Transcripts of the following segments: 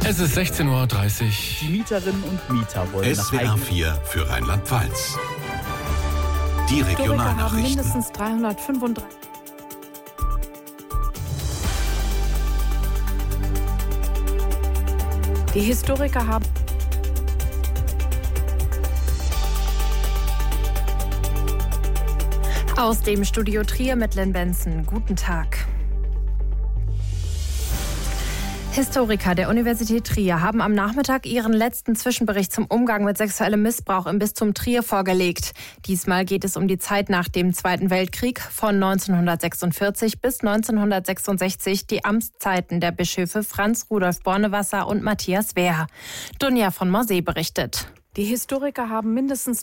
Es ist 16:30 Uhr. Die Mieterinnen und Mieter wollen SWR 4 für Rheinland-Pfalz. Die Regionalnachrichten. Mindestens 335. Die Historiker haben aus dem Studio Trier mit Lynn Benson. Guten Tag. Historiker der Universität Trier haben am Nachmittag ihren letzten Zwischenbericht zum Umgang mit sexuellem Missbrauch im Bistum Trier vorgelegt. Diesmal geht es um die Zeit nach dem Zweiten Weltkrieg von 1946 bis 1966, die Amtszeiten der Bischöfe Franz Rudolf Bornewasser und Matthias Wehr. Dunja von Morsee berichtet. Die Historiker haben mindestens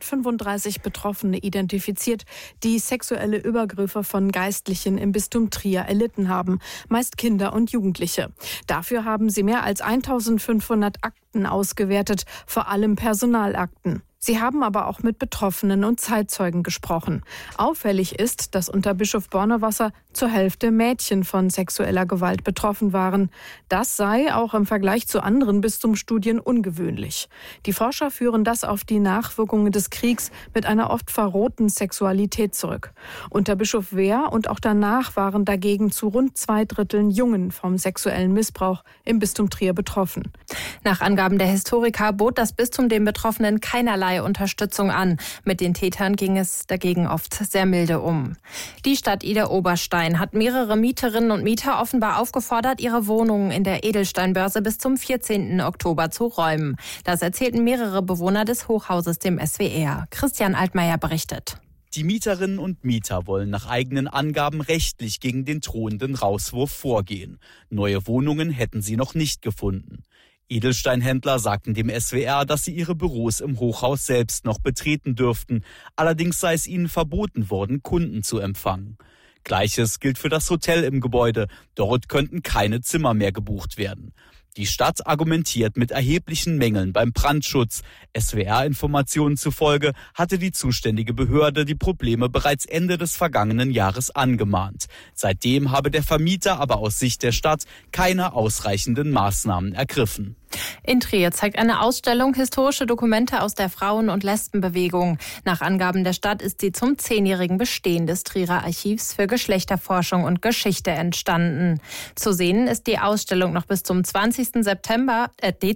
335 Betroffene identifiziert, die sexuelle Übergriffe von Geistlichen im Bistum Trier erlitten haben, meist Kinder und Jugendliche. Dafür haben sie mehr als 1500 Akten ausgewertet, vor allem Personalakten. Sie haben aber auch mit Betroffenen und Zeitzeugen gesprochen. Auffällig ist, dass unter Bischof Bornewasser zur Hälfte Mädchen von sexueller Gewalt betroffen waren. Das sei auch im Vergleich zu anderen Bistumsstudien ungewöhnlich. Die Forscher führen das auf die Nachwirkungen des Kriegs mit einer oft verrohten Sexualität zurück. Unter Bischof Wehr und auch danach waren dagegen zu rund 2/3 Jungen vom sexuellen Missbrauch im Bistum Trier betroffen. Nach Angaben der Historiker bot das Bistum den Betroffenen keinerlei Unterstützung an. Mit den Tätern ging es dagegen oft sehr milde um. Die Stadt Idar-Oberstein hat mehrere Mieterinnen und Mieter offenbar aufgefordert, ihre Wohnungen in der Edelsteinbörse bis zum 14. Oktober zu räumen. Das erzählten mehrere Bewohner des Hochhauses dem SWR. Christian Altmaier berichtet. Die Mieterinnen und Mieter wollen nach eigenen Angaben rechtlich gegen den drohenden Rauswurf vorgehen. Neue Wohnungen hätten sie noch nicht gefunden. Edelsteinhändler sagten dem SWR, dass sie ihre Büros im Hochhaus selbst noch betreten dürften. Allerdings sei es ihnen verboten worden, Kunden zu empfangen. Gleiches gilt für das Hotel im Gebäude. Dort könnten keine Zimmer mehr gebucht werden. Die Stadt argumentiert mit erheblichen Mängeln beim Brandschutz. SWR-Informationen zufolge hatte die zuständige Behörde die Probleme bereits Ende des vergangenen Jahres angemahnt. Seitdem habe der Vermieter aber aus Sicht der Stadt keine ausreichenden Maßnahmen ergriffen. In Trier zeigt eine Ausstellung historische Dokumente aus der Frauen- und Lesbenbewegung. Nach Angaben der Stadt ist sie zum 10-jährigen Bestehen des Trierer Archivs für Geschlechterforschung und Geschichte entstanden. Zu sehen ist die Ausstellung noch bis zum 20. Dezember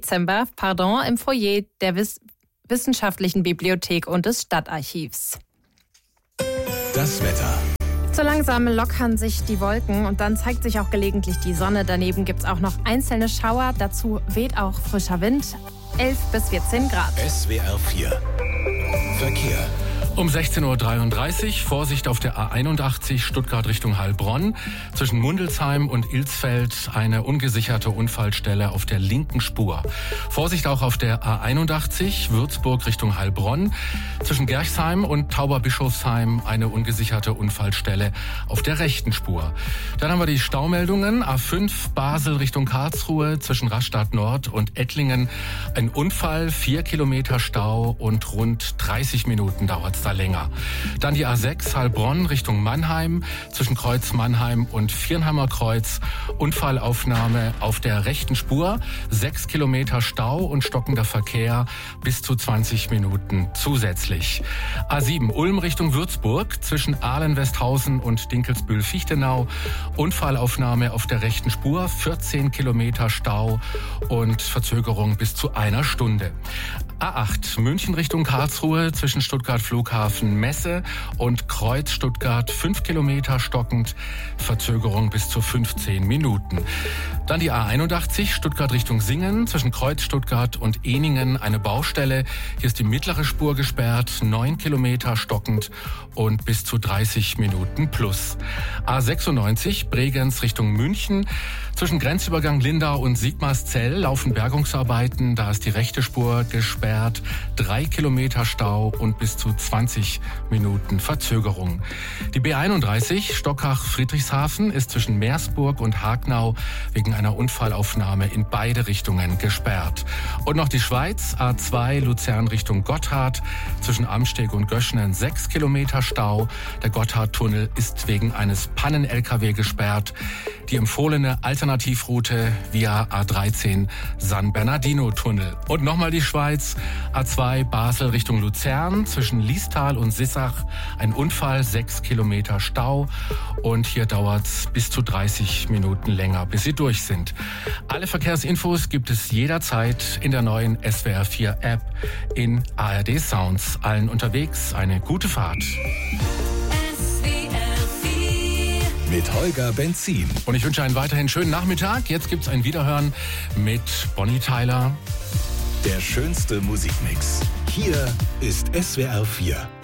im Foyer der Wissenschaftlichen Bibliothek und des Stadtarchivs. Das Wetter. So langsam lockern sich die Wolken und dann zeigt sich auch gelegentlich die Sonne. Daneben gibt es auch noch einzelne Schauer. Dazu weht auch frischer Wind, 11 bis 14 Grad. SWR 4 Verkehr. Um 16:33 Uhr, Vorsicht auf der A81 Stuttgart Richtung Heilbronn. Zwischen Mundelsheim und Ilsfeld eine ungesicherte Unfallstelle auf der linken Spur. Vorsicht auch auf der A81 Würzburg Richtung Heilbronn. Zwischen Gerchsheim und Tauberbischofsheim eine ungesicherte Unfallstelle auf der rechten Spur. Dann haben wir die Staumeldungen. A5 Basel Richtung Karlsruhe zwischen Rastatt Nord und Ettlingen. Ein Unfall, 4 Kilometer Stau und rund 30 Minuten dauert es da länger. Dann die A6 Heilbronn Richtung Mannheim zwischen Kreuz Mannheim und Viernheimer Kreuz. Unfallaufnahme auf der rechten Spur. 6 Kilometer Stau und stockender Verkehr bis zu 20 Minuten zusätzlich. A7 Ulm Richtung Würzburg zwischen Ahlen-Westhausen und Dinkelsbühl-Fichtenau. Unfallaufnahme auf der rechten Spur. 14 Kilometer Stau und Verzögerung bis zu einer Stunde. A8 München Richtung Karlsruhe zwischen Stuttgart Flughafen Messe und Kreuz Stuttgart 5 Kilometer stockend, Verzögerung bis zu 15 Minuten. Dann die A81 Stuttgart Richtung Singen zwischen Kreuz Stuttgart und Ehningen eine Baustelle. Hier ist die mittlere Spur gesperrt, 9 Kilometer stockend und bis zu 30 Minuten plus. A96 Bregenz Richtung München. Zwischen Grenzübergang Lindau und Sigmarszell laufen Bergungsarbeiten. Da ist die rechte Spur gesperrt. 3 Kilometer Stau und bis zu 20 Minuten Verzögerung. Die B31 Stockach-Friedrichshafen ist zwischen Meersburg und Hagnau wegen einer einer Unfallaufnahme in beide Richtungen gesperrt. Und noch die Schweiz, A2 Luzern Richtung Gotthard, zwischen Amsteg und Göschenen 6 Kilometer Stau. Der Gotthardtunnel ist wegen eines Pannen-LKW gesperrt. Die empfohlene Alternativroute via A13 San Bernardino-Tunnel. Und nochmal die Schweiz, A2 Basel Richtung Luzern, zwischen Liestal und Sissach ein Unfall, 6 Kilometer Stau. Und hier dauert es bis zu 30 Minuten länger, bis sie durch sind. Alle Verkehrsinfos gibt es jederzeit in der neuen SWR 4 App in ARD Sounds. Allen unterwegs eine gute Fahrt. Mit Holger Benzin. Und ich wünsche einen weiterhin schönen Nachmittag. Jetzt gibt's ein Wiederhören mit Bonnie Tyler. Der schönste Musikmix. Hier ist SWR 4.